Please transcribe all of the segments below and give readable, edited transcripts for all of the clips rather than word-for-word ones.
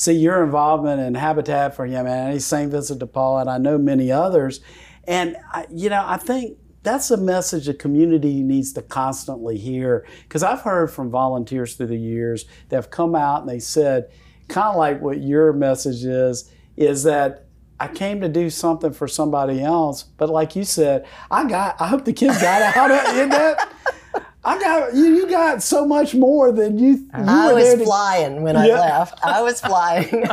see your involvement in Habitat for Humanity, St. Vincent de Paul, and I know many others. And, I think that's a message the community needs to constantly hear. Because I've heard from volunteers through the years that have come out and they said, kind of like what your message is that I came to do something for somebody else, but like you said, I hope the kids got out of that. You got so much more than you I was flying when I left. I was flying.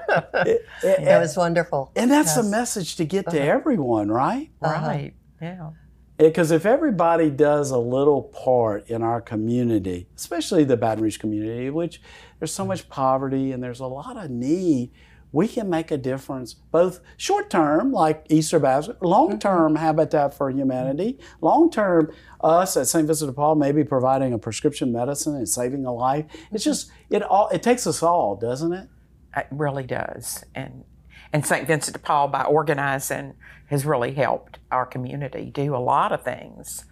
It was wonderful. And that's a message to get to everyone, right? Right, yeah. Because if everybody does a little part in our community, especially the Baton Rouge community, which there's so much poverty and there's a lot of need, we can make a difference, both short-term, like Easter Basket, long-term Habitat for Humanity, long-term us at St. Vincent de Paul maybe providing a prescription medicine and saving a life. It's just, it takes us all, doesn't it? It really does. And St. Vincent de Paul, by organizing, has really helped our community do a lot of things.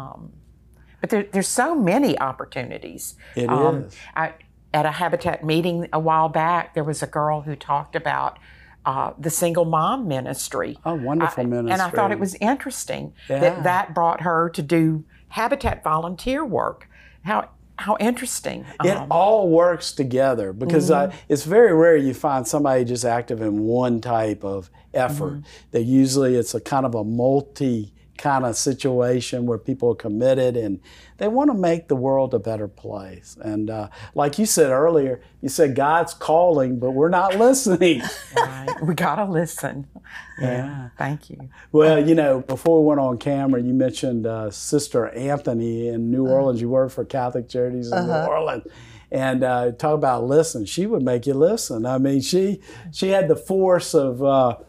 But there's so many opportunities. It is. At a Habitat meeting a while back, there was a girl who talked about the single mom ministry. Oh, wonderful ministry. And I thought it was interesting that brought her to do Habitat volunteer work. How interesting. It all works together because it's very rare you find somebody just active in one type of effort. That usually it's a kind of a multi kind of situation where people are committed and they want to make the world a better place. And like you said earlier, you said God's calling, but we're not listening. Right. We got to listen. Yeah. Thank you. Well, before we went on camera, you mentioned Sister Anthony in New Orleans. You work for Catholic Charities in New Orleans. And talk about listen. She would make you listen. I mean, she had the force of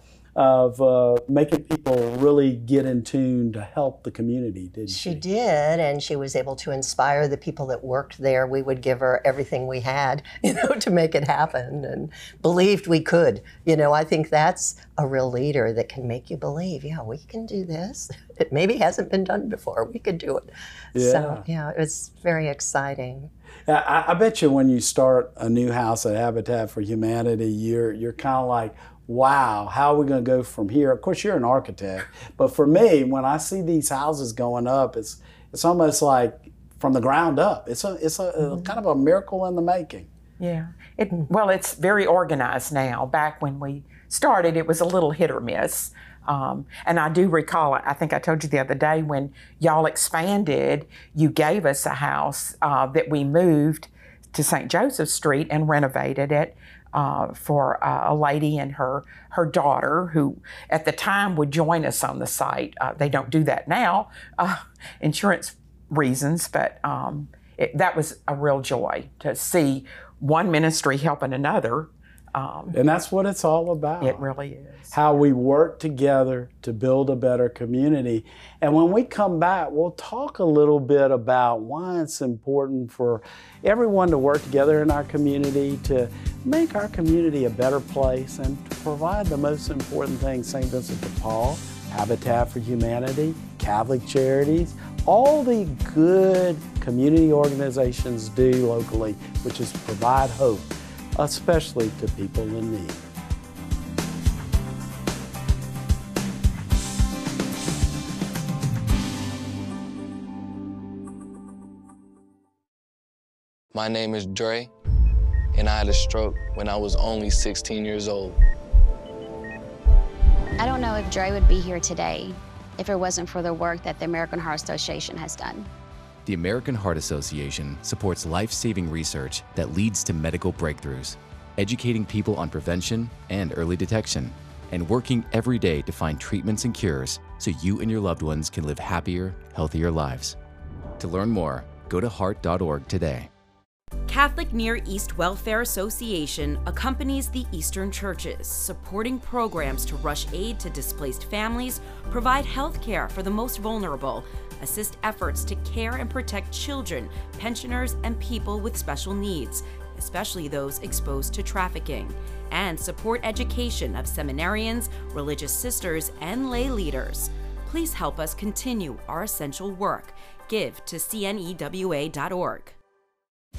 making people really get in tune to help the community, didn't she? She did, and she was able to inspire the people that worked there. We would give her everything we had, to make it happen, and believed we could. I think that's a real leader that can make you believe, we can do this. It maybe hasn't been done before. We could do it. Yeah. So, it was very exciting. I bet you when you start a new house at Habitat for Humanity, you're kind of like, wow, how are we going to go from here? Of course, you're an architect, but for me, when I see these houses going up, it's almost like from the ground up. It's a kind of a miracle in the making. Yeah. It's very organized now. Back when we started, it was a little hit or miss. And I do recall, I think I told you the other day, when y'all expanded, you gave us a house that we moved to St. Joseph Street and renovated it. For a lady and her daughter, who at the time would join us on the site. They don't do that now, insurance reasons, but that was a real joy to see one ministry helping another. And that's what it's all about. It really is. How we work together to build a better community. And when we come back, we'll talk a little bit about why it's important for everyone to work together in our community to make our community a better place and to provide the most important thing St. Vincent de Paul, Habitat for Humanity, Catholic Charities, all the good community organizations do locally, which is provide hope, especially to people in need. My name is Dre, and I had a stroke when I was only 16 years old. I don't know if Dre would be here today if it wasn't for the work that the American Heart Association has done. The American Heart Association supports life-saving research that leads to medical breakthroughs, educating people on prevention and early detection, and working every day to find treatments and cures so you and your loved ones can live happier, healthier lives. To learn more, go to heart.org today. Catholic Near East Welfare Association accompanies the Eastern churches, supporting programs to rush aid to displaced families, provide health care for the most vulnerable, assist efforts to care and protect children, pensioners, and people with special needs, especially those exposed to trafficking, and support education of seminarians, religious sisters, and lay leaders. Please help us continue our essential work. Give to cnewa.org.